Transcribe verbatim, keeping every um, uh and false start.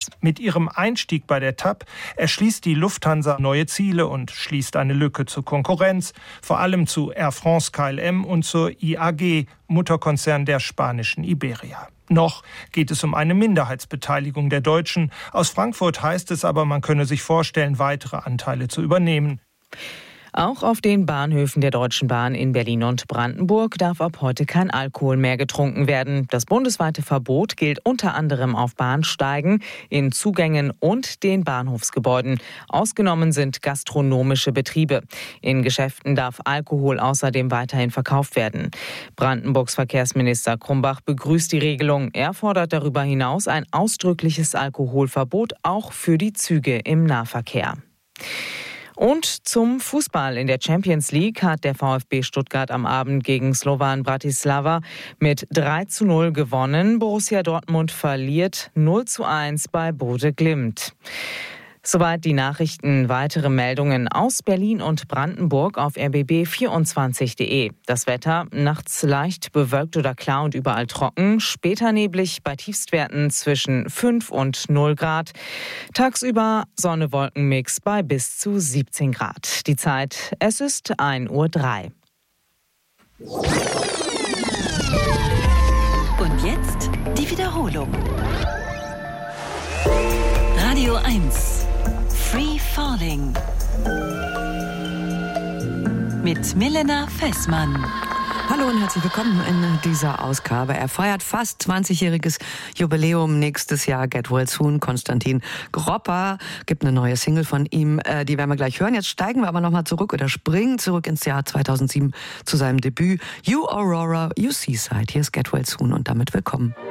Mit ihrem Einstieg bei der T A P erschließt die Lufthansa neue Ziele und schließt eine Lücke zur Konkurrenz, vor allem zu Air France K L M und zur I A G, Mutterkonzern der spanischen Iberia. Noch geht es um eine Minderheitsbeteiligung der Deutschen. Aus Frankfurt heißt es aber, man könne sich vorstellen, weitere Anteile zu übernehmen. Auch auf den Bahnhöfen der Deutschen Bahn in Berlin und Brandenburg darf ab heute kein Alkohol mehr getrunken werden. Das bundesweite Verbot gilt unter anderem auf Bahnsteigen, in Zugängen und den Bahnhofsgebäuden. Ausgenommen sind gastronomische Betriebe. In Geschäften darf Alkohol außerdem weiterhin verkauft werden. Brandenburgs Verkehrsminister Krumbach begrüßt die Regelung. Er fordert darüber hinaus ein ausdrückliches Alkoholverbot auch für die Züge im Nahverkehr. Und zum Fußball. In der Champions League hat der VfB Stuttgart am Abend gegen Slovan Bratislava mit drei zu null gewonnen. Borussia Dortmund verliert null zu eins bei Bode Glimt. Soweit die Nachrichten. Weitere Meldungen aus Berlin und Brandenburg auf r b b vierundzwanzig punkt de. Das Wetter nachts leicht bewölkt oder klar und überall trocken. Später neblig bei Tiefstwerten zwischen fünf und null Grad. Tagsüber Sonne-Wolken-Mix bei bis zu siebzehn Grad. Die Zeit, es ist ein Uhr drei. Und jetzt die Wiederholung. Radio eins. Free Falling mit Milena Fessmann. Hallo und herzlich willkommen in dieser Ausgabe. Er feiert fast zwanzigjähriges Jubiläum nächstes Jahr. Get Well Soon. Konstantin Gropper gibt eine neue Single von ihm. Die werden wir gleich hören. Jetzt steigen wir aber nochmal zurück oder springen zurück ins Jahr zweitausendsieben zu seinem Debüt You Aurora, You Seaside. Hier ist Get Well Soon und damit willkommen.